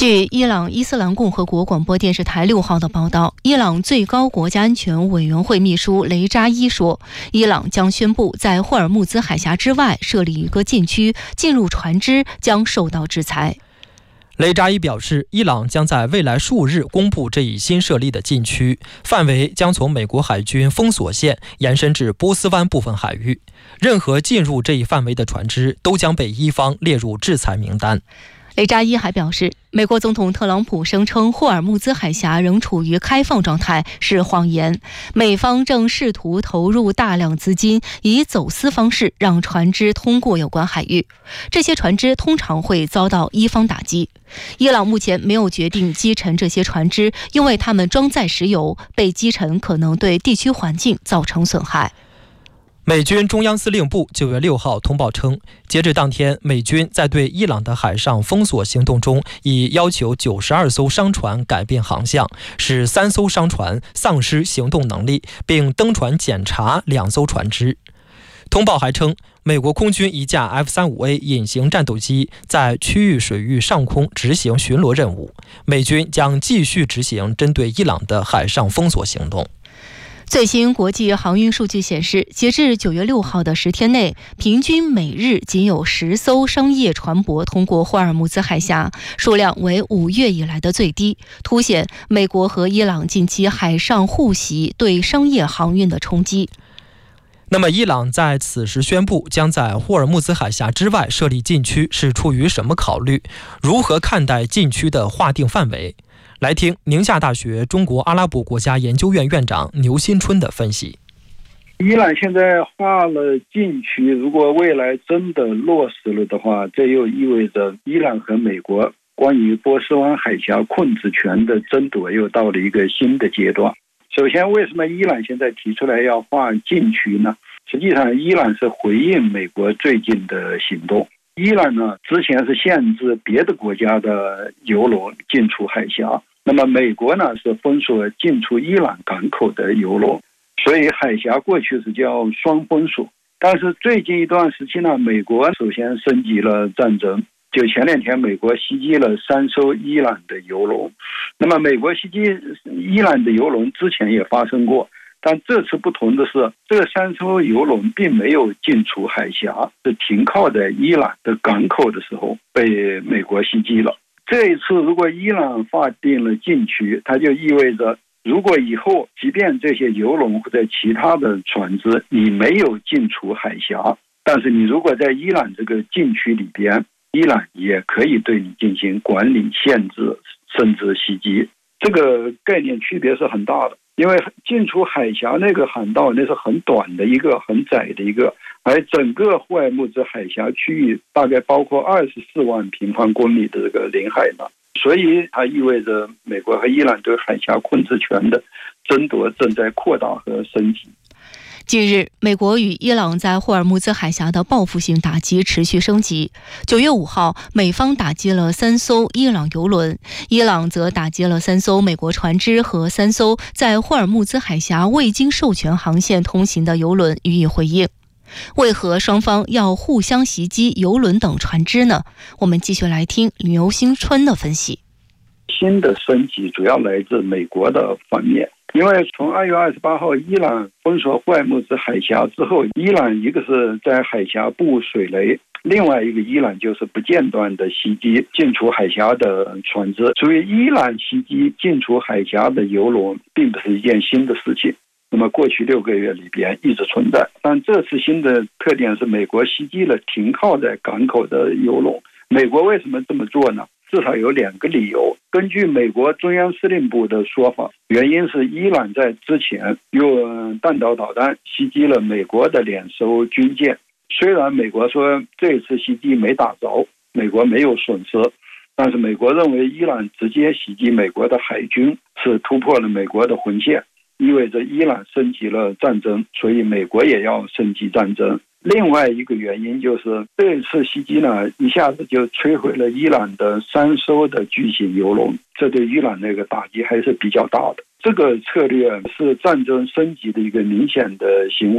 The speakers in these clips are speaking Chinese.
据伊朗伊斯兰共和国广播电视台6号的报道，伊朗最高国家安全委员会秘书雷扎伊说，伊朗将宣布在霍尔木兹海峡之外设立一个禁区，进入船只将受到制裁。 雷扎伊表示，伊朗将在未来数日公布这一新设立的禁区，范围将从美国海军封锁线延伸至波斯湾部分海域，任何进入这一范围的船只都将被伊方列入制裁名单。 雷扎伊还表示，美国总统特朗普声称霍尔木兹海峡仍处于开放状态是谎言，美方正试图投入大量资金，以走私方式让船只通过有关海域，这些船只通常会遭到伊方打击。伊朗目前没有决定击沉这些船只，因为它们装载石油，被击沉可能对地区环境造成损害。 美军中央司令部9月6号通报称，截至当天，美军在对伊朗的海上封锁行动中，已要求92艘商船改变航向，使3艘商船丧失行动能力，并登船检查2艘船只。通报还称，美国空军一架 F-35A 隐形战斗机在区域水域上空执行巡逻任务，美军将继续执行针对伊朗的海上封锁行动。 最新国际航运数据显示，截至9月6号的10天内，平均每日仅有10艘商业船舶通过霍尔木兹海峡，数量为5月以来的最低，凸显美国和伊朗近期海上互袭对商业航运的冲击。 那么，伊朗在此时宣布将在霍尔木兹海峡之外设立禁区，是出于什么考虑？如何看待禁区的划定范围？来听宁夏大学中国阿拉伯国家研究院院长牛新春的分析。 伊朗现在划了禁区，如果未来真的落实了的话，这又意味着伊朗和美国关于波斯湾海峡控制权的争夺又到了一个新的阶段。首先，为什么伊朗现在提出来要划禁区呢？实际上，伊朗是回应美国最近的行动。伊朗呢，之前是限制别的国家的油轮进出海峡，那么美国呢是封锁进出伊朗港口的油轮，所以海峡过去是叫双封锁。但是最近一段时期呢，美国首先升级了战争，就前2天美国袭击了3艘伊朗的油轮。那么美国袭击伊朗的油轮之前也发生过，但这次不同的是，这3艘油轮并没有进出海峡，是停靠在伊朗的港口的时候被美国袭击了。这一次如果伊朗划定了禁区，它就意味着如果以后即便这些油轮或者其他的船只你没有进出海峡，但是你如果在伊朗这个禁区里边，伊朗也可以对你进行管理、限制甚至袭击。这个概念区别是很大的，因为进出海峡那个航道那是很短的一个、很窄的一个，而整个霍尔木兹海峡区域大概包括24万平方公里的这个领海呢，所以它意味着美国和伊朗对海峡控制权的争夺正在扩大和升级。 近日，美国与伊朗在霍尔木兹海峡的报复性打击持续升级。9月5号，美方打击了3艘伊朗油轮，伊朗则打击了3艘美国船只和3艘在霍尔木兹海峡未经授权航线通行的油轮予以回应。为何双方要互相袭击油轮等船只呢？我们继续来听牛新春的分析。 新的升级主要来自美国的方面，因为从2月28号伊朗封锁霍尔木兹海峡之后，伊朗一个是在海峡布水雷，另外一个伊朗就是不间断的袭击进出海峡的船只，所以伊朗袭击进出海峡的油轮并不是一件新的事情，那么过去6个月里边一直存在。但这次新的特点是美国袭击了停靠在港口的油轮。美国为什么这么做呢？至少有2个理由。根据美国中央司令部的说法，原因是伊朗在之前用弹道导弹袭击了美国的2艘军舰，虽然美国说这次袭击没打着，美国没有损失，但是美国认为伊朗直接袭击美国的海军是突破了美国的红线，意味着伊朗升级了战争，所以美国也要升级战争。另外一个原因就是这次袭击呢，一下子就摧毁了伊朗的3艘的巨型油轮，这对伊朗那个打击还是比较大的。这个策略是战争升级的一个明显的行为。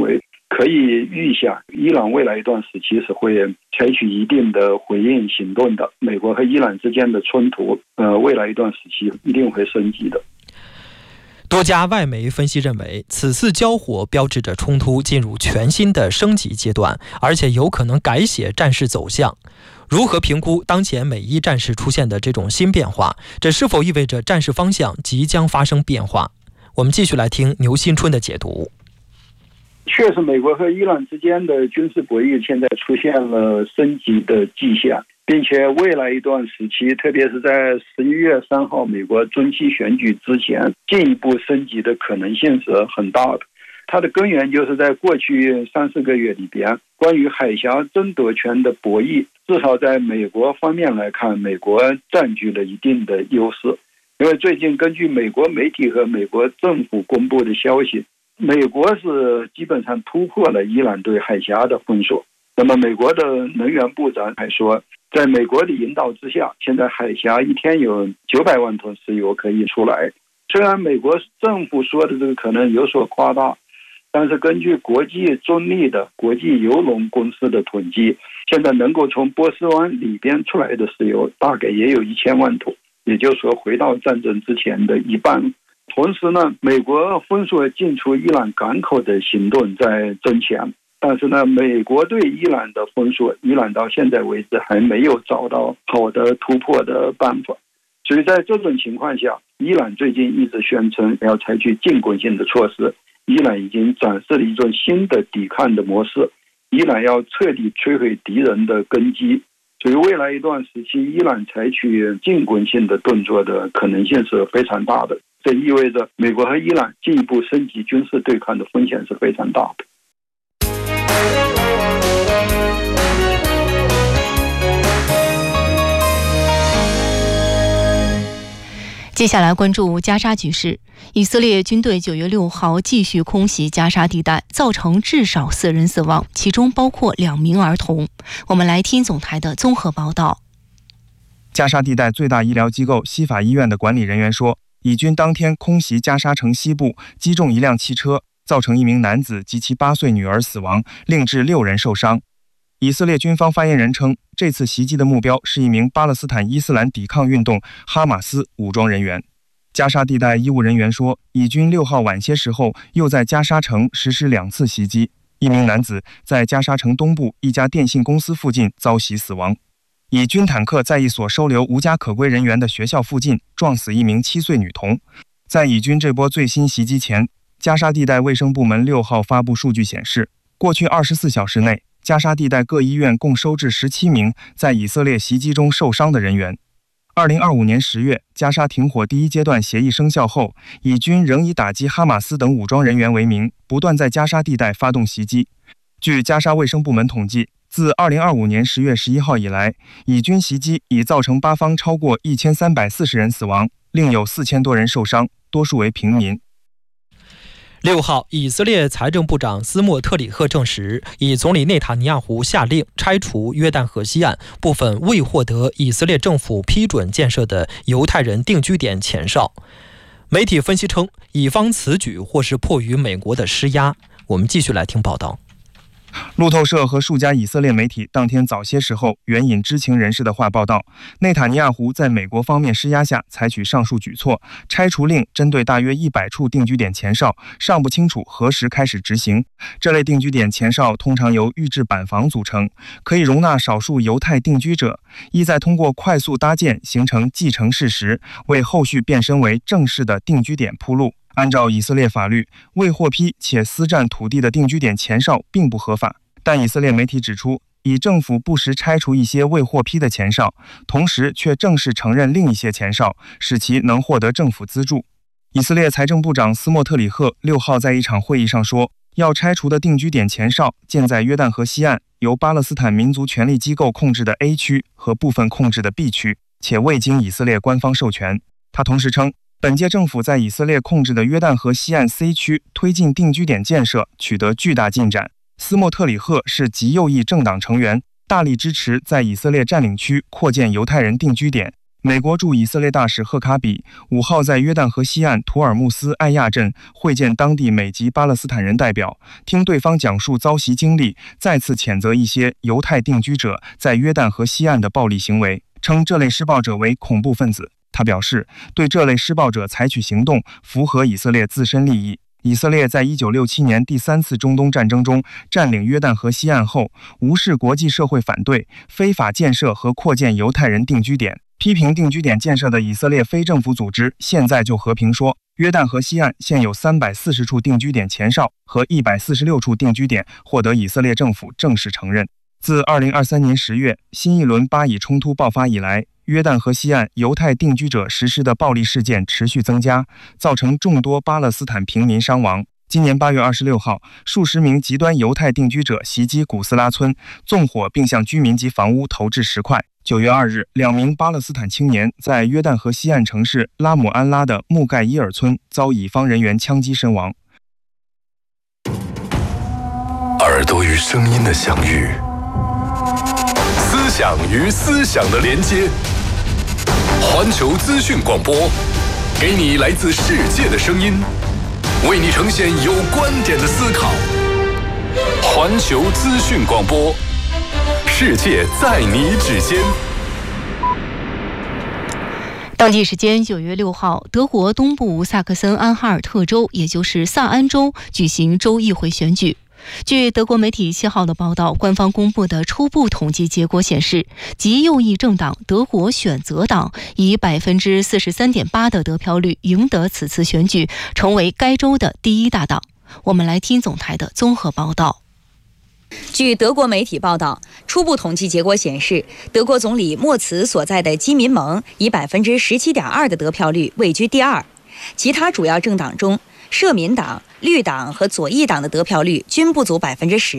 可以预想，伊朗未来一段时期是会采取一定的回应行动的。美国和伊朗之间的冲突，未来一段时期一定会升级的。 多家外媒分析认为，此次交火标志着冲突进入全新的升级阶段，而且有可能改写战事走向。如何评估当前美伊战事出现的这种新变化？这是否意味着战事方向即将发生变化？我们继续来听牛新春的解读。 确实，美国和伊朗之间的军事博弈现在出现了升级的迹象，并且未来一段时期，特别是在11月3号美国中期选举之前，进一步升级的可能性是很大的。它的根源就是在过去3-4个月里边，关于海峡争夺权的博弈，至少在美国方面来看，美国占据了一定的优势。因为最近根据美国媒体和美国政府公布的消息，美国是基本上突破了伊朗对海峡的封锁。那么美国的能源部长还说，在美国的引导之下，现在海峡一天有900万吨石油可以出来。虽然美国政府说的这个可能有所夸大，但是根据国际中立的国际油轮公司的统计，现在能够从波斯湾里边出来的石油大概也有1000万桶，也就是说回到战争之前的一半。同时呢，美国封锁进出伊朗港口的行动在增强，但是呢，美国对伊朗的封锁，伊朗到现在为止还没有找到好的突破的办法。所以在这种情况下，伊朗最近一直宣称要采取进攻性的措施，伊朗已经展示了一种新的抵抗的模式，伊朗要彻底摧毁敌人的根基。所以未来一段时期，伊朗采取进攻性的动作的可能性是非常大的。这意味着美国和伊朗进一步升级军事对抗的风险是非常大的。 接下来关注加沙局势。以色列军队9月6号继续空袭加沙地带，造成至少4人死亡，其中包括2名儿童。我们来听总台的综合报道。 加沙地带最大医疗机构西法医院的管理人员说，以军当天空袭加沙城西部，击中一辆汽车，造成1名男子及其8岁女儿死亡，另致6人受伤。以色列军方发言人称，这次袭击的目标是1名巴勒斯坦伊斯兰抵抗运动哈马斯武装人员。加沙地带医务人员说，以军6号晚些时候又在加沙城实施2次袭击，1名男子在加沙城东部一家电信公司附近遭袭死亡。以军坦克在一所收留无家可归人员的学校附近撞死1名7岁女童。在以军这波最新袭击前，加沙地带卫生部门6号发布数据显示，过去24小时内，加沙地带各医院共收治17名在以色列袭击中受伤的人员。2025年10月，加沙停火第1阶段协议生效后，以军仍以打击哈马斯等武装人员为名，不断在加沙地带发动袭击。据加沙卫生部门统计，自2025年10月11号以来，以军袭击已造成巴方超过1340人死亡，另有4000多人受伤，多数为平民。 6号，以色列财政部长斯莫特里赫证实，以总理内塔尼亚胡下令拆除约旦河西岸部分未获得以色列政府批准建设的犹太人定居点前哨。媒体分析称，以方此举或是迫于美国的施压。我们继续来听报道。 路透社和数家以色列媒体当天早些时候援引知情人士的话报道，内塔尼亚胡在美国方面施压下采取上述举措，拆除令针对大约100处定居点前哨，尚不清楚何时开始执行。这类定居点前哨通常由预制板房组成，可以容纳少数犹太定居者，意在通过快速搭建形成既成事实，为后续变身为正式的定居点铺路。按照以色列法律，未获批且私占土地的定居点前哨并不合法，但以色列媒体指出，以政府不时拆除一些未获批的前哨，同时却正式承认另一些前哨，使其能获得政府资助。以色列财政部长斯莫特里赫6号在一场会议上说，要拆除的定居点前哨建在约旦河西岸由巴勒斯坦民族权力机构控制的 A 区和部分控制的 B 区，且未经以色列官方授权。他同时称，本届政府在以色列控制的约旦河西岸 C 区推进定居点建设取得巨大进展。斯莫特里赫是极右翼政党成员，大力支持在以色列占领区扩建犹太人定居点。 美国驻以色列大使赫卡比5号在约旦河西岸图尔木斯艾亚镇会见当地美籍巴勒斯坦人代表，听对方讲述遭袭经历，再次谴责一些犹太定居者在约旦河西岸的暴力行为，称这类施暴者为恐怖分子。他表示，对这类施暴者采取行动符合以色列自身利益。以色列在1967年第3次中东战争中占领约旦河西岸后，无视国际社会反对，非法建设和扩建犹太人定居点。批评定居点建设的以色列非政府组织现在就和平说，约旦河西岸现有340处定居点前哨和146处定居点获得以色列政府正式承认。自2023年10月新一轮巴以冲突爆发以来，约旦河西岸犹太定居者实施的暴力事件持续增加，造成众多巴勒斯坦平民伤亡。今年8月26号，数十名极端犹太定居者袭击古斯拉村，纵火并向居民及房屋投掷石块。9月2日，2名巴勒斯坦青年在约旦河西岸城市拉姆安拉的穆盖伊尔村遭以方人员枪击身亡。 耳朵与声音的相遇，思想与思想的连接。环球资讯广播，给你来自世界的声音，为你呈现有观点的思考。环球资讯广播，世界在你指尖。 当地时间9月6号，德国东部萨克森安哈尔特州，也就是萨安州举行州议会选举。据德国媒体7号的报道，官方公布的初步统计结果显示，极右翼政党德国选择党以 43.8% 的得票率赢得此次选举，成为该州的第一大党。我们来听总台的综合报道。 据德国媒体报道，初步统计结果显示，德国总理默茨所在的基民盟以 17.2% 的得票率位居第二，其他主要政党中，社民党、绿党和左翼党的得票率均不足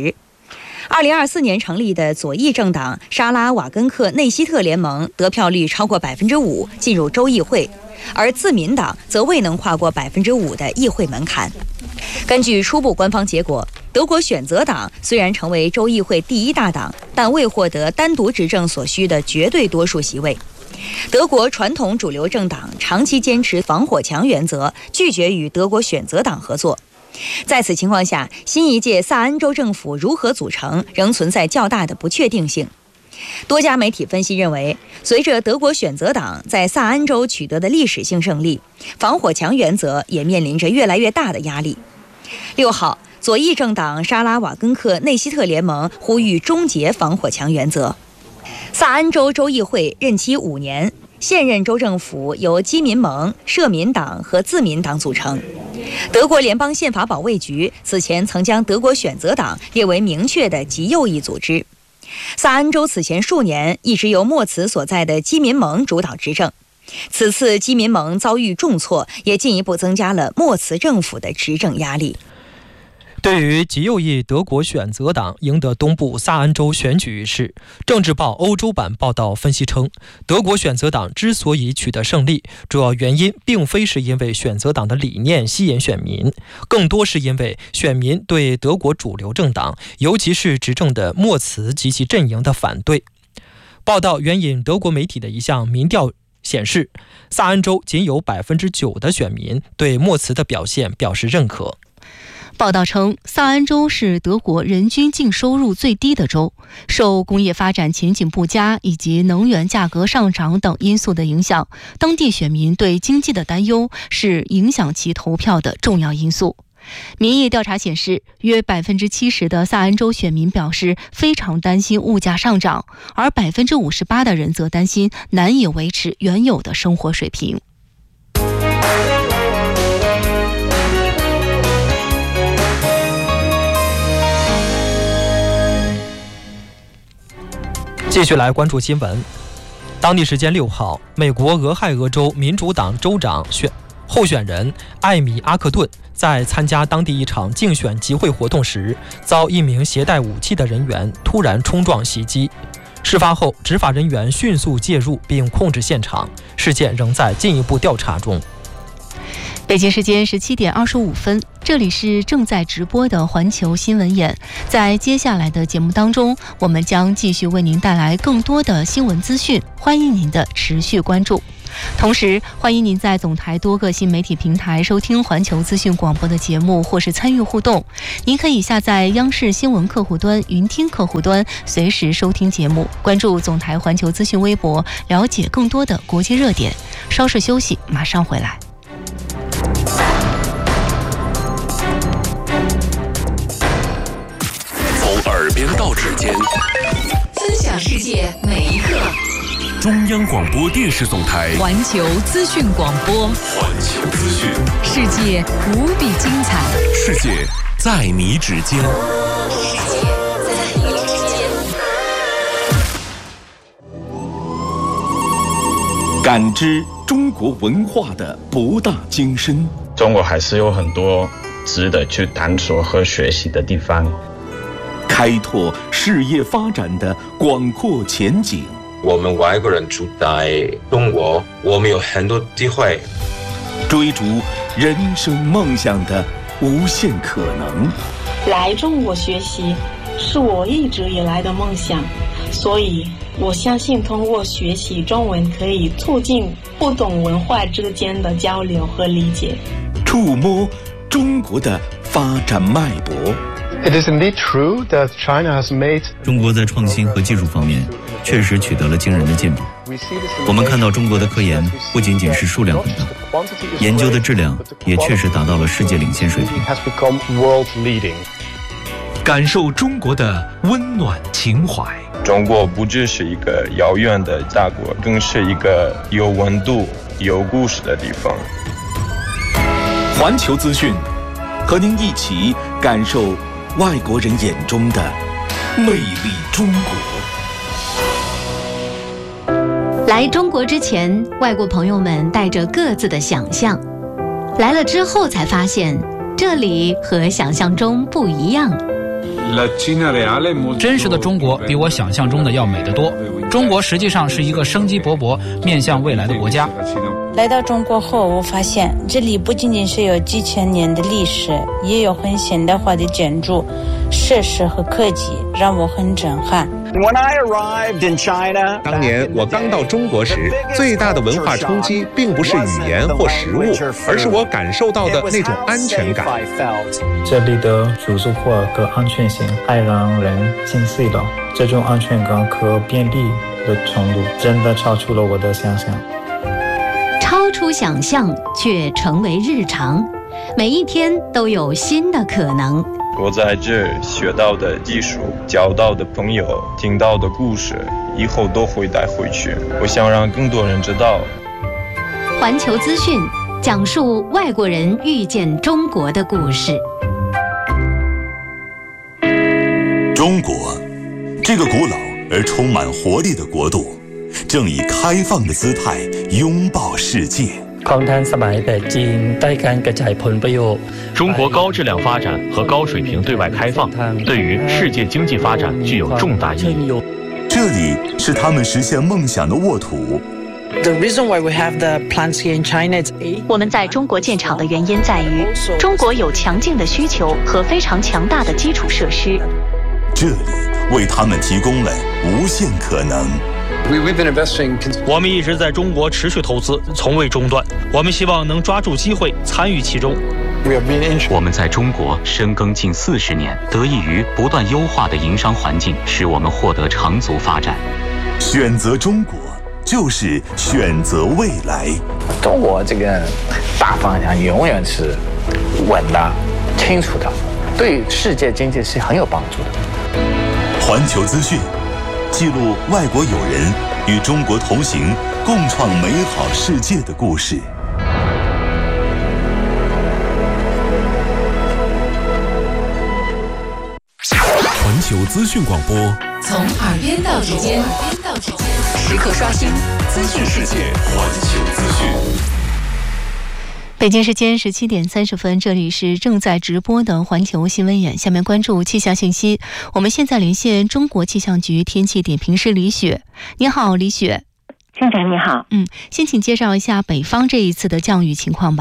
10%。2024年成立的左翼政党沙拉瓦根克内希特联盟得票率超过 5%， 进入州议会，而自民党则未能跨过 5% 的议会门槛。根据初步官方结果，德国选择党虽然成为州议会第一大党，但未获得单独执政所需的绝对多数席位。德国传统主流政党长期坚持防火墙原则，拒绝与德国选择党合作。在此情况下，新一届萨安州政府如何组成，仍存在较大的不确定性。多家媒体分析认为，随着德国选择党在萨安州取得的历史性胜利，防火墙原则也面临着越来越大的压力。6号，左翼政党沙拉瓦根克内希特联盟呼吁终结防火墙原则。萨安州州议会任期5年，现任州政府由基民盟、社民党和自民党组成。德国联邦宪法保卫局此前曾将德国选择党列为明确的极右翼组织。萨安州此前数年一直由默茨所在的基民盟主导执政，此次基民盟遭遇重挫，也进一步增加了默茨政府的执政压力。 对于极右翼德国选择党赢得东部萨安州选举一事，政治报欧洲版报道分析称，德国选择党之所以取得胜利，主要原因并非是因为选择党的理念吸引选民，更多是因为选民对德国主流政党，尤其是执政的默茨及其阵营的反对。报道援引德国媒体的一项民调显示，萨安州仅有 9% 的选民对默茨的表现表示认可。 报道称，萨安州是德国人均净收入最低的州，受工业发展前景不佳以及能源价格上涨等因素的影响，当地选民对经济的担忧是影响其投票的重要因素。民意调查显示，约 70% 的萨安州选民表示非常担心物价上涨，而 58% 的人则担心难以维持原有的生活水平。 继续来关注新闻。当地时间6号，美国俄亥俄州民主党州长候选人艾米·阿克顿在参加当地一场竞选集会活动时，遭一名携带武器的人员突然冲撞袭击。事发后，执法人员迅速介入并控制现场，事件仍在进一步调查中。 北京时间17点25分，这里是正在直播的环球新闻眼。在接下来的节目当中，我们将继续为您带来更多的新闻资讯，欢迎您的持续关注。同时，欢迎您在总台多个新媒体平台收听环球资讯广播的节目，或是参与互动。您可以下载央视新闻客户端、云听客户端，随时收听节目。关注总台环球资讯微博，了解更多的国际热点。稍事休息，马上回来。 从耳边到指尖， 分享世界每一刻。 中央广播电视总台环球资讯广播， 环球资讯， 世界无比精彩， 世界在你指尖， 世界在你指尖。 感知中国文化的博大精深， 中国还是有很多值得去探索和学习的地方， 开拓事业发展的广阔前景。 我们外国人住在中国，我们有很多机会追逐人生梦想的无限可能。 来中国学习是我一直以来的梦想，所以我相信通过学习中文可以促进不同文化之间的交流和理解， 触摸中国的发展脉搏。 It is indeed true that China has made 中国在创新和技术方面确实取得了惊人的进步。我们看到中国的科研不仅仅是数量很大，研究的质量也确实达到了世界领先水平。 感受中国的温暖情怀。 中国不只是一个遥远的大国，更是一个有温度、有故事的地方。 环球资讯，和您一起感受外国人眼中的魅力中国。 来中国之前，外国朋友们带着各自的想象，来了之后才发现，这里和想象中不一样。 真实的中国比我想象中的要美得多。中国实际上是一个生机勃勃、面向未来的国家。 来到中国后，我发现这里不仅仅是有几千年的历史，也有很现代化的建筑、设施和科技，让我很震撼。 当年我刚到中国时，最大的文化冲击并不是语言或食物，而是我感受到的那种安全感。 这里的住宿或的安全性太让人心碎了，这种安全感和便利的程度真的超出了我的想象。 超出想象却成为日常，每一天都有新的可能。 我在这学到的技术、交到的朋友、听到的故事，以后都会带回去。我想让更多人知道。 环球资讯讲述外国人遇见中国的故事。 中国，这个古老而充满活力的国度，正以开放的姿态拥抱世界。 中国高质量发展和高水平对外开放，对于世界经济发展具有重大意义。 这里是他们实现梦想的沃土。 我们在中国建厂的原因在于，中国有强劲的需求和非常强大的基础设施。 这里为他们提供了无限可能。 我们一直在中国持续投资，从未中断。我们希望能抓住机会，参与其中。 我们在中国深耕近40年，得益于不断优化的营商环境，使我们获得长足发展。 选择中国，就是选择未来。 中国这个大方向永远是稳的、清楚的，对世界经济是很有帮助的。 环球资讯记录外国友人与中国同行，共创美好世界的故事。 环球资讯广播， 从耳边到指尖，时刻刷新资讯世界。 环球资讯。 北京时间17点30分，这里是正在直播的环球新闻眼。下面关注气象信息。我们现在连线中国气象局天气点评师李雪。你好，李雪。 清晨你好。 先请介绍一下北方这一次的降雨情况吧。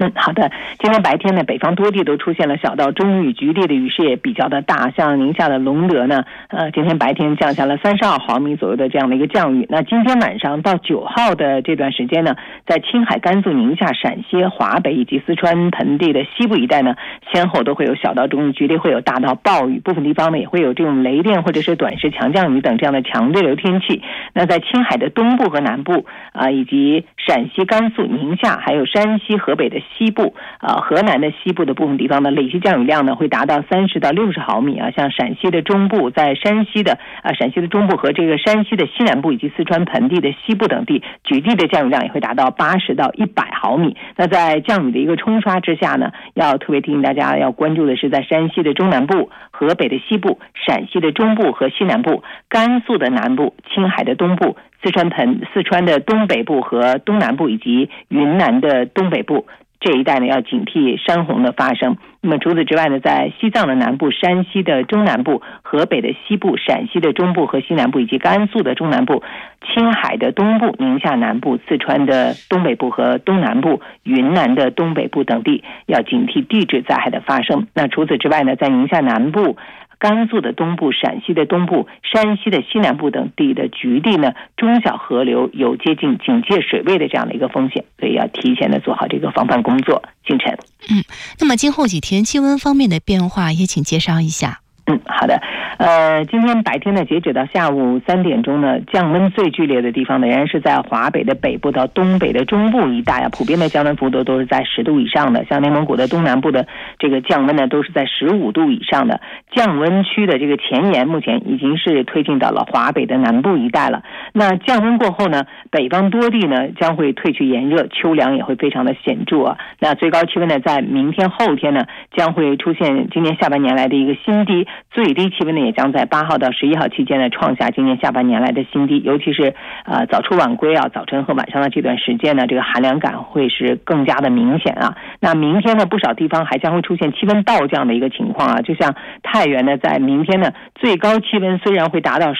好的。今天白天呢，北方多地都出现了小到中雨，局地的雨势也比较的大。像宁夏的隆德呢，今天白天降下了32毫米左右的这样的一个降雨。那今天晚上到9号的这段时间呢，在青海、甘肃、宁夏、陕西、华北以及四川盆地的西部一带呢，先后都会有小到中雨，局地会有大到暴雨，部分地方呢也会有这种雷电或者是短时强降雨等这样的强对流天气。那在青海的东部和南部以及陕西、甘肃、宁夏，还有山西、河北的西部河南的西部的部分地方呢，累计降雨量呢会达到30到60毫米像陕西的中部，在陕西的中部和这个山西的西南部以及四川盆地的西部等地，局地的降雨量也会达到80到100毫米。那在降雨的一个冲刷之下呢，要特别提醒大家要关注的是，在山西的中南部、河北的西部、陕西的中部和西南部、甘肃的南部、青海的东部、四川的东北部和东南部以及云南的东北部这一带呢，要警惕山洪的发生。那么除此之外呢，在西藏的南部、山西的中南部、河北的西部、陕西的中部和西南部以及甘肃的中南部、青海的东部、宁夏南部、四川的东北部和东南部、云南的东北部等地要警惕地质灾害的发生。那除此之外呢，在宁夏南部、甘肃的东部、陕西的东部、山西的西南部等地的局地呢，中小河流有接近警戒水位的这样的一个风险，所以要提前的做好这个防范工作。星辰， 那么今后几天气温方面的变化也请介绍一下。 好的。今天白天呢，截止到下午3点钟呢，降温最剧烈的地方呢，仍然是在华北的北部到东北的中部一带普遍的降温幅度都是在10度以上的。像内蒙古的东南部的这个降温呢，都是在15度以上的。降温区的这个前沿目前已经是推进到了华北的南部一带了。那降温过后呢，北方多地呢将会褪去炎热，秋凉也会非常的显著那最高气温呢，在明天后天呢，将会出现今年下半年来的一个新低，最低气温呢也将在8号到11号期间呢创下今年下半年来的新低。尤其是早出晚归早晨和晚上的这段时间呢，这个寒凉感会是更加的明显那明天呢，不少地方还将会出现气温暴降的一个情况就像太原呢，在明天呢，最高气温虽然会达到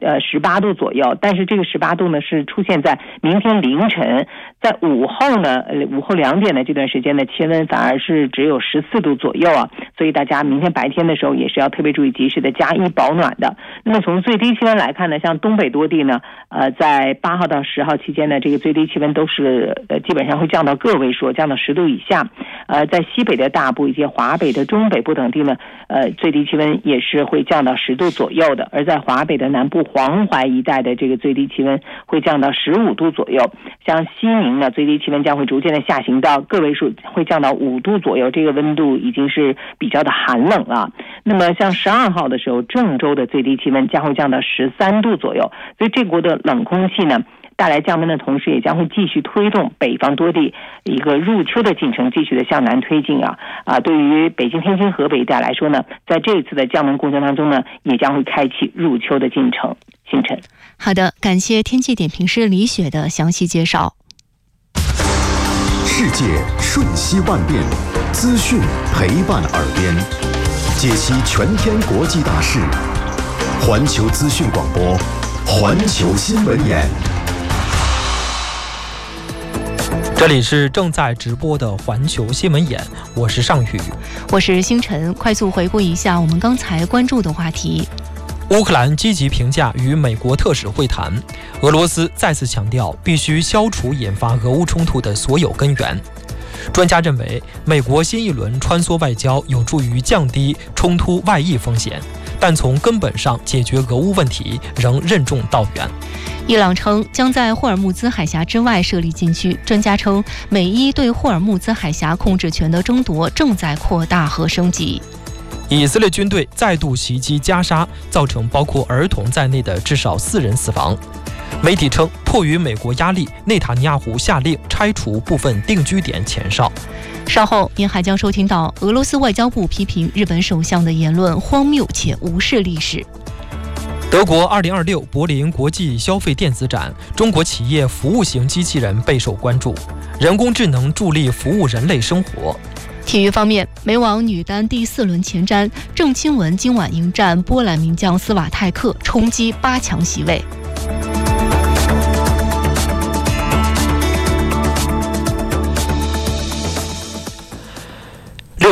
18度左右，但是这个18度呢是出现在明天凌晨，在午后2点的这段时间呢，气温反而是只有14度左右所以大家明天白天的时候也是要特别注意及时的加衣保暖的。那么从最低气温来看呢，像东北多地呢，在8号到10号期间呢，这个最低气温都是基本上会降到个位数，降到10度以下。在西北的大部以及华北的中北部等地呢，最低气温也是会降到10度左右的。而在华北的南部黄淮一带的这个最低气温会降到15度左右。像西宁呢，最低气温将会逐渐的下行到个位数，会降到5度左右，这个温度已经是比较的寒冷了。那么像12号的时候，郑州的最低气温将会降到13度左右。所以这国的冷空气呢，带来降温的同时，也将会继续推动北方多地一个入秋的进程继续的向南推进对于北京、天津、河北一带来说呢，在这一次的降温过程当中呢，也将会开启入秋的进程。星辰， 好的，感谢天气点评师李雪的详细介绍。 世界瞬息万变，资讯陪伴耳边，解析全天国际大事。环球资讯广播，环球新闻眼。 这里是正在直播的环球新闻眼，我是尚宇， 我是星辰。快速回顾一下我们刚才关注的话题。 乌克兰积极评价与美国特使会谈，俄罗斯再次强调必须消除引发俄乌冲突的所有根源。专家认为，美国新一轮穿梭外交有助于降低冲突外溢风险，但从根本上解决俄乌问题仍任重道远。 伊朗称将在霍尔木兹海峡之外设立禁区。专家称，美伊对霍尔木兹海峡控制权的争夺正在扩大和升级。 以色列军队再度袭击加沙，造成包括儿童在内的至少4人死亡。媒体称，迫于美国压力，内塔尼亚胡下令拆除部分定居点前哨。 稍后您还将收听到俄罗斯外交部批评日本首相的言论荒谬且无视历史。 德国2026柏林国际消费电子展，中国企业服务型机器人备受关注，人工智能助力服务人类生活。 体育方面，美网女单第4轮前瞻，郑钦文今晚迎战波兰名将斯瓦泰克，冲击8强席位。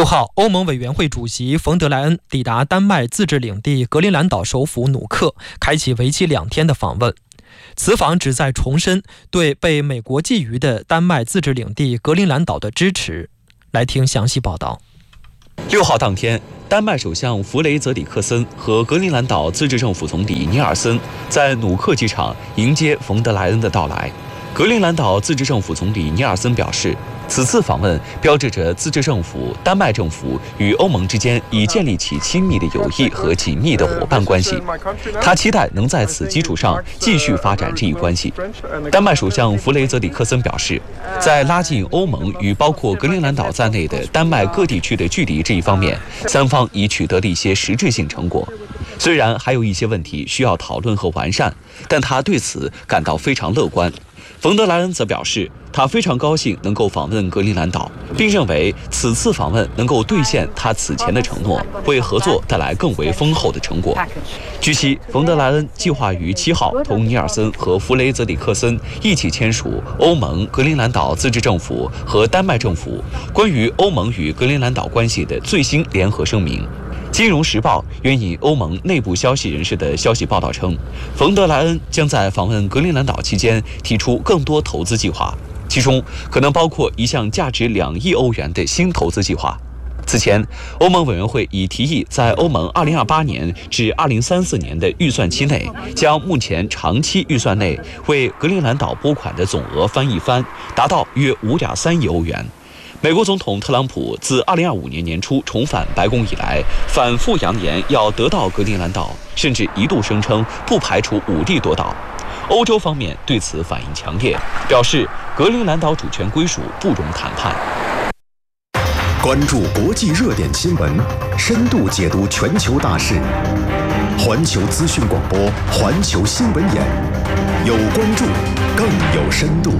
6号，欧盟委员会主席冯德莱恩抵达丹麦自治领地格陵兰岛首府努克，开启为期2天的访问。此访旨在重申对被美国觊觎的丹麦自治领地格陵兰岛的支持。来听详细报道。 6号当天，丹麦首相弗雷泽里克森和格陵兰岛自治政府总理尼尔森在努克机场迎接冯德莱恩的到来。格陵兰岛自治政府总理尼尔森表示，此次访问标志着自治政府、丹麦政府与欧盟之间已建立起亲密的友谊和紧密的伙伴关系。他期待能在此基础上继续发展这一关系。丹麦首相弗雷泽里克森表示，在拉近欧盟与包括格陵兰岛在内的丹麦各地区的距离这一方面，三方已取得了一些实质性成果。虽然还有一些问题需要讨论和完善，但他对此感到非常乐观。冯德莱恩则表示，他非常高兴能够访问格陵兰岛，并认为此次访问能够兑现他此前的承诺，为合作带来更为丰厚的成果。据悉，冯德莱恩计划于7号同尼尔森和弗雷泽里克森一起签署欧盟、格陵兰岛自治政府和丹麦政府关于欧盟与格陵兰岛关系的最新联合声明。金融时报援引欧盟内部消息人士的消息报道称，冯德莱恩将在访问格陵兰岛期间提出更多投资计划，其中可能包括一项价值2亿欧元的新投资计划。此前，欧盟委员会已提议在欧盟2028年至2034年的预算期内，将目前长期预算内为格陵兰岛拨款的总额翻一番，达到约5.3亿欧元。美国总统特朗普自2025年年初重返白宫以来，反复扬言要得到格陵兰岛，甚至一度声称不排除武力夺岛。欧洲方面对此反应强烈，表示格陵兰岛主权归属不容谈判。 关注国际热点新闻，深度解读全球大事。环球资讯广播，环球新闻眼，有关注，更有深度。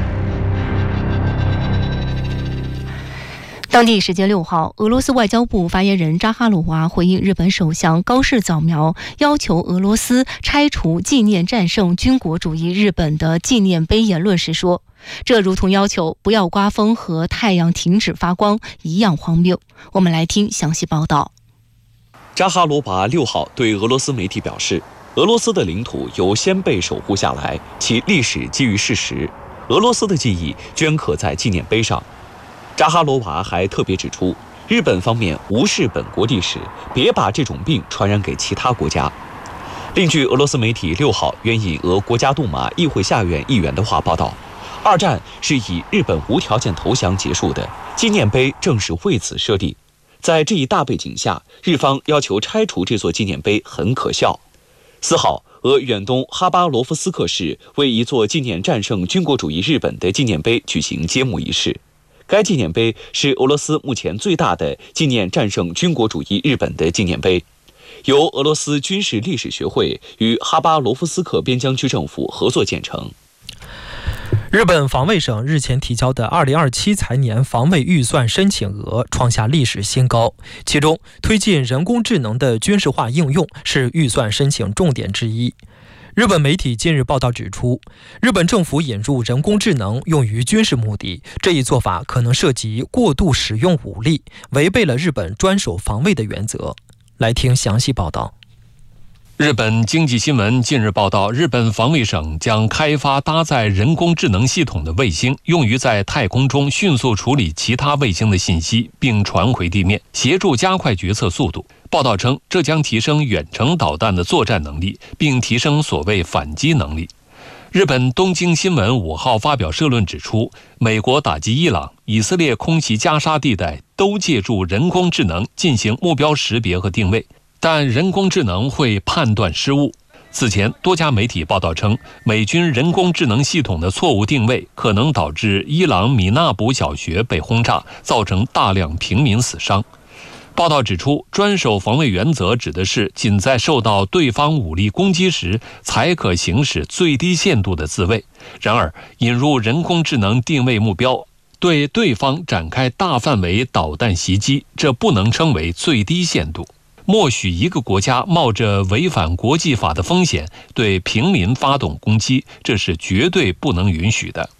当地时间6号，俄罗斯外交部发言人扎哈罗娃回应日本首相高市早苗要求俄罗斯拆除纪念战胜军国主义日本的纪念碑言论时说，这如同要求不要刮风和太阳停止发光一样荒谬。我们来听详细报道。 扎哈罗娃6号对俄罗斯媒体表示，俄罗斯的领土由先辈守护下来，其历史基于事实，俄罗斯的记忆镌刻在纪念碑上。扎哈罗娃还特别指出，日本方面无视本国历史，别把这种病传染给其他国家。另据俄罗斯媒体6号援引俄国家杜马议会下院议员的话报道，二战是以日本无条件投降结束的，纪念碑正是为此设立。在这一大背景下，日方要求拆除这座纪念碑很可笑。4号，俄远东哈巴罗夫斯克市为一座纪念战胜军国主义日本的纪念碑举行揭幕仪式。该纪念碑是俄罗斯目前最大的纪念战胜军国主义日本的纪念碑，由俄罗斯军事历史学会与哈巴罗夫斯克边疆区政府合作建成。 日本防卫省日前提交的2027财年防卫预算申请额创下历史新高，其中推进人工智能的军事化应用是预算申请重点之一。日本媒体近日报道指出，日本政府引入人工智能用于军事目的，这一做法可能涉及过度使用武力，违背了日本专守防卫的原则。来听详细报道。 日本经济新闻近日报道，日本防卫省将开发搭载人工智能系统的卫星，用于在太空中迅速处理其他卫星的信息，并传回地面，协助加快决策速度。报道称，这将提升远程导弹的作战能力，并提升所谓反击能力。日本东京新闻5号发表社论指出，美国打击伊朗、以色列空袭加沙地带都借助人工智能进行目标识别和定位，但人工智能会判断失误。此前，多家媒体报道称，美军人工智能系统的错误定位可能导致伊朗米纳卜小学被轰炸，造成大量平民死伤。报道指出，专守防卫原则指的是仅在受到对方武力攻击时才可行使最低限度的自卫。然而，引入人工智能定位目标，对对方展开大范围导弹袭击，这不能称为最低限度。默许一个国家冒着违反国际法的风险对平民发动攻击，这是绝对不能允许的。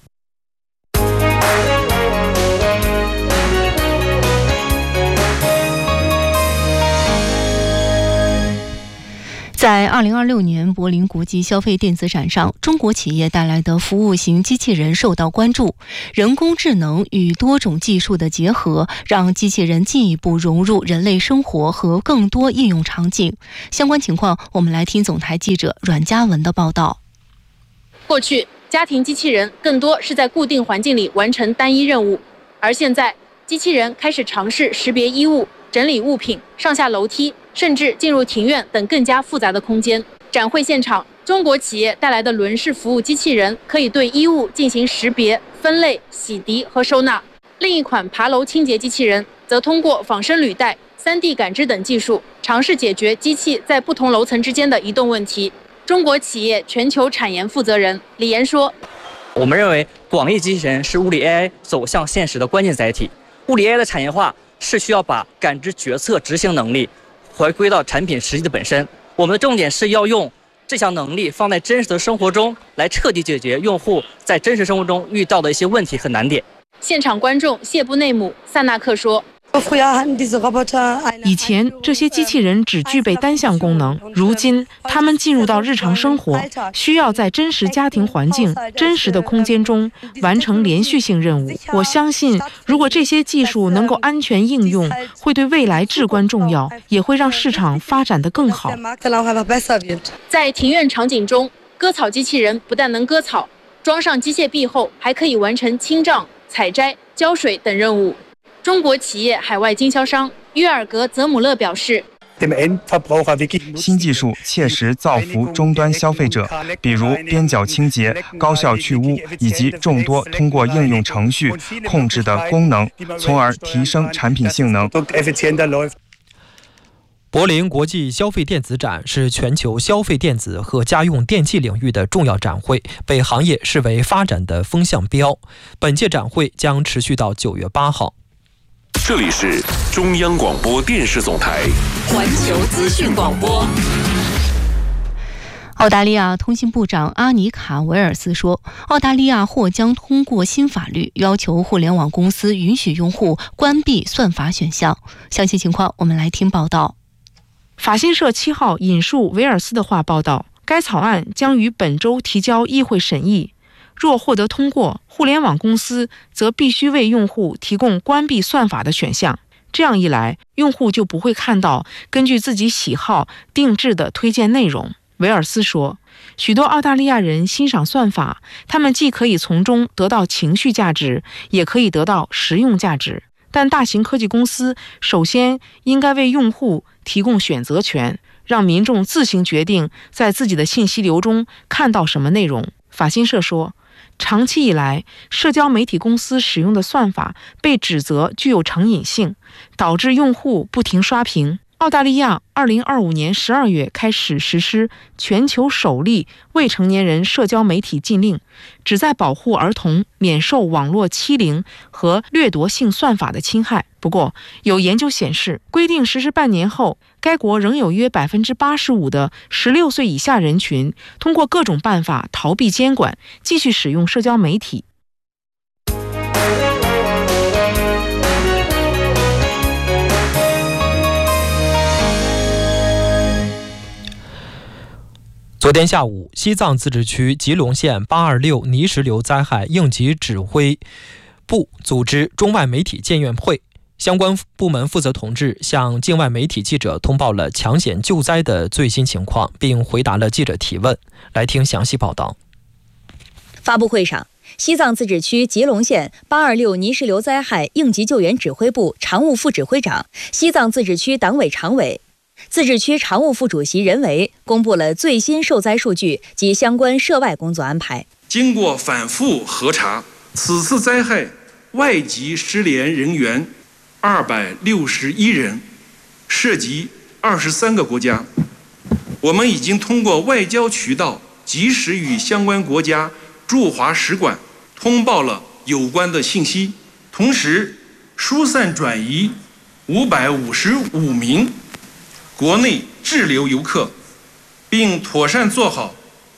在2026年柏林国际消费电子展上，中国企业带来的服务型机器人受到关注。人工智能与多种技术的结合，让机器人进一步融入人类生活和更多应用场景。相关情况，我们来听总台记者阮嘉文的报道。 过去，家庭机器人更多是在固定环境里完成单一任务，而现在，机器人开始尝试识别衣物、整理物品、上下楼梯，甚至进入庭院等更加复杂的空间。展会现场，中国企业带来的轮式服务机器人可以对衣物进行识别、分类、洗涤和收纳。另一款爬楼清洁机器人则通过仿生履带、3D 感知等技术，尝试解决机器在不同楼层之间的移动问题。中国企业全球产研负责人李岩说：“ 我们认为广义机器人是物理 AI 走向现实的关键载体。物理 AI 的产业化是需要把感知、决策、执行能力回归到产品实际的本身。我们的重点是要用这项能力放在真实的生活中，来彻底解决用户在真实生活中遇到的一些问题和难点。” 现场观众谢布内姆·萨纳克说：“ 以前这些机器人只具备单项功能，如今它们进入到日常生活，需要在真实家庭环境、真实的空间中完成连续性任务。我相信，如果这些技术能够安全应用，会对未来至关重要，也会让市场发展得更好。” 在庭院场景中，割草机器人不但能割草，装上机械臂后还可以完成清障、采摘、浇水等任务。中国企业海外经销商约尔格泽姆勒表示， 新技术切实造福终端消费者，比如边角清洁、高效去污以及众多通过应用程序控制的功能，从而提升产品性能。 柏林国际消费电子展是全球消费电子和家用电器领域的重要展会，被行业视为发展的风向标。本届展会将持续到9月8号。 这里是中央广播电视总台环球资讯广播。 澳大利亚通信部长阿尼卡·维尔斯说，澳大利亚或将通过新法律要求互联网公司允许用户关闭算法选项。详细情况，我们来听报道。 法新社7号引述维尔斯的话报道，该草案将于本周提交议会审议。若获得通过，互联网公司则必须为用户提供关闭算法的选项。这样一来，用户就不会看到根据自己喜好定制的推荐内容。维尔斯说，许多澳大利亚人欣赏算法，他们既可以从中得到情绪价值，也可以得到实用价值。但大型科技公司首先应该为用户提供选择权，让民众自行决定在自己的信息流中看到什么内容。法新社说，长期以来，社交媒体公司使用的算法被指责具有成瘾性，导致用户不停刷屏。澳大利亚2025年12月开始实施全球首例未成年人社交媒体禁令，旨在保护儿童免受网络欺凌和掠夺性算法的侵害。不过，有研究显示，规定实施半年后，该国仍有约85%的16岁以下人群通过各种办法逃避监管，继续使用社交媒体。 昨天下午，西藏自治区吉隆县826泥石流灾害应急指挥部组织中外媒体见面会，相关部门负责同志向境外媒体记者通报了抢险救灾的最新情况，并回答了记者提问。来听详细报道。 发布会上，西藏自治区吉隆县826泥石流灾害应急救援指挥部常务副指挥长、西藏自治区党委常委、自治区常务副主席任维公布了最新受灾数据及相关涉外工作安排。 经过反复核查，此次灾害外籍失联人员261人，涉及23个国家。我们已经通过外交渠道及时与相关国家驻华使馆通报了有关的信息，同时疏散转移555名国内滞留游客，并妥善做好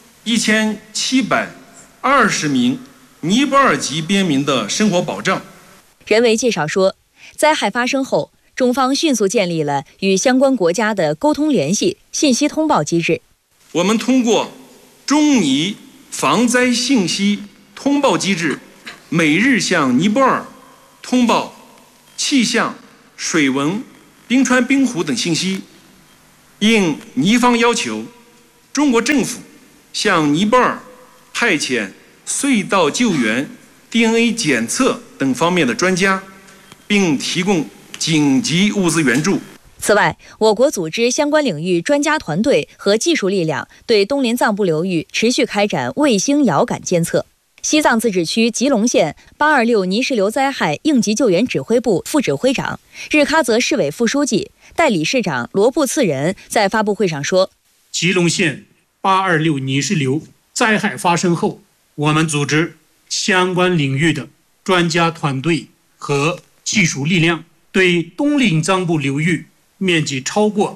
1720名尼泊尔籍边民的生活保障。 任维介绍说，灾害发生后， 中方迅速建立了与相关国家的沟通联系、信息通报机制。 我们通过中尼防灾信息通报机制，每日向尼泊尔通报气象、水文、冰川、冰湖等信息。应尼方要求，中国政府向尼泊尔派遣隧道救援、DNA 检测等方面的专家，并提供紧急物资援助。 此外，我国组织相关领域专家团队和技术力量，对东临藏布流域持续开展卫星遥感监测。西藏自治区吉隆县826泥石流灾害应急救援指挥部副指挥长、日喀则市委副书记、代理市长罗布次仁在发布会上说， 吉隆县826泥石流灾害发生后，我们组织相关领域的专家团队和技术力量，对东临藏布流域面积超过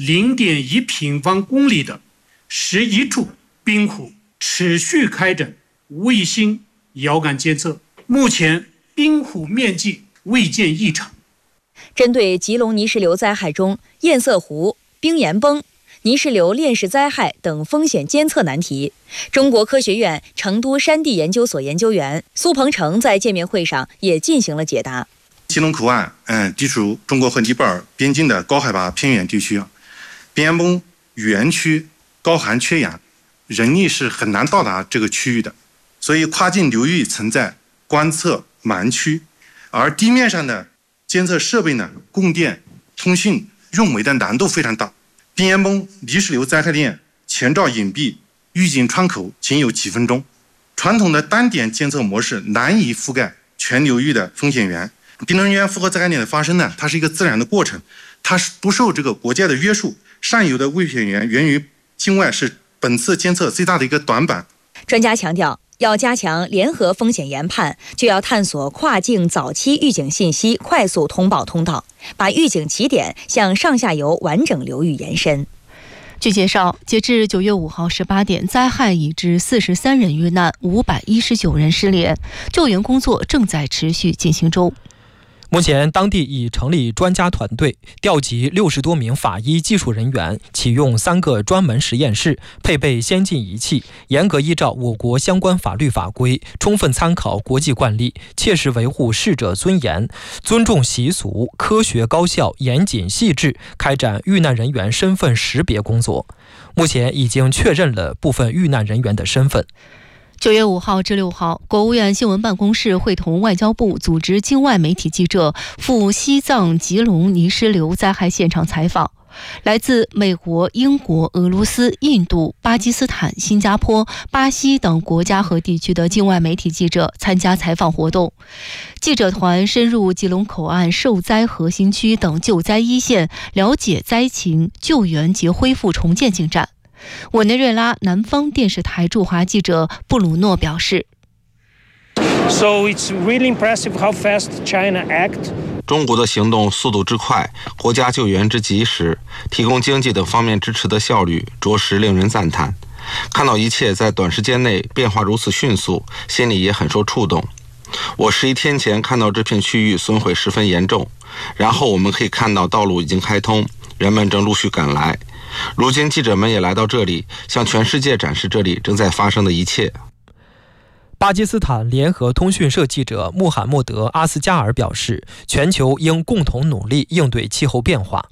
0.1平方公里的11处冰湖持续开展卫星遥感监测，目前冰湖面积未见异常。 针对吉隆泥石流灾害中堰塞湖、冰岩崩、泥石流链式灾害等风险监测难题，中国科学院成都山地研究所研究员苏鹏程在见面会上也进行了解答。 吉隆口岸地处中国和尼泊尔边境的高海拔偏远地区，冰岩崩园区高寒缺氧，人力是很难到达这个区域的，所以跨境流域存在观测盲区，而地面上的监测设备呢，供电、通讯、运维的难度非常大。冰岩崩泥石流灾害链前兆隐蔽，预警窗口仅有几分钟，传统的单点监测模式难以覆盖全流域的风险源。冰能源负荷灾害链的发生呢，它是一个自然的过程，它是不受这个国家的约束。上游的危险源源于境外，是本次监测最大的一个短板。 专家强调，要加强联合风险研判，就要探索跨境早期预警信息快速通报通道，把预警起点向上下游完整流域延伸。 据介绍，截至9月5号18点，灾害已致43人遇难，519人失联，救援工作正在持续进行中。 目前，当地已成立专家团队，调集60多名法医技术人员，启用3个专门实验室，配备先进仪器，严格依照我国相关法律法规，充分参考国际惯例，切实维护逝者尊严，尊重习俗，科学高效、严谨细致，开展遇难人员身份识别工作。目前已经确认了部分遇难人员的身份。 9月5号至6号，国务院新闻办公室会同外交部组织境外媒体记者赴西藏吉隆泥石流灾害现场采访。来自美国、英国、俄罗斯、印度、巴基斯坦、新加坡、巴西等国家和地区的境外媒体记者参加采访活动。记者团深入吉隆口岸受灾核心区等救灾一线，了解灾情、救援及恢复重建进展。委内瑞拉南方电视台驻华记者布鲁诺表示， 中国的行动速度之快，国家救援之及时，提供经济等方面支持的效率，着实令人赞叹。看到一切在短时间内变化如此迅速，心里也很受触动。我11天前看到这片区域损毁十分严重，然后我们可以看到道路已经开通，人们正陆续赶来。如今记者们也来到这里，向全世界展示这里正在发生的一切。 巴基斯坦联合通讯社记者穆罕默德·阿斯加尔表示，全球应共同努力应对气候变化。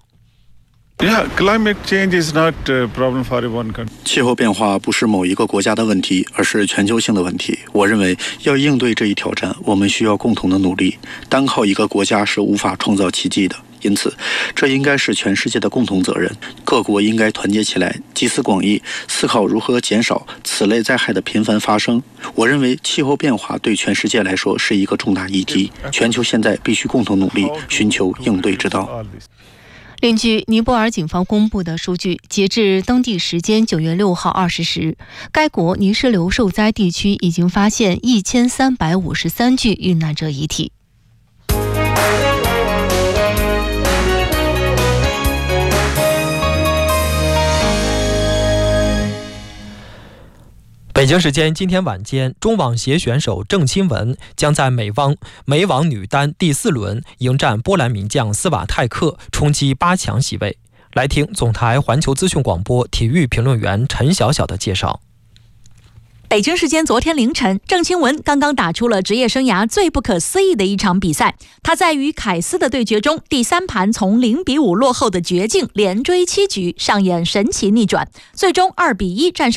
气候变化不是某一个国家的问题，而是全球性的问题。我认为要应对这一挑战，我们需要共同的努力，单靠一个国家是无法创造奇迹的。因此，这应该是全世界的共同责任，各国应该团结起来，集思广益，思考如何减少此类灾害的频繁发生。我认为气候变化对全世界来说是一个重大议题，全球现在必须共同努力，寻求应对之道。 另据尼泊尔警方公布的数据，截至当地时间9月6号20时，该国泥石流受灾地区已经发现1353具遇难者遗体。 北京时间今天晚间，中网协选手郑钦文将在美网女单第4轮迎战波兰名将斯瓦泰克，冲击8强席位。来听总台环球资讯广播体育评论员陈晓晓的介绍。 北京时间昨天凌晨，郑钦文刚刚打出了职业生涯最不可思议的一场比赛。他在与凯斯的对决中，第3盘从0-5落后的绝境连追7局，上演神奇逆转，最终2-1战胜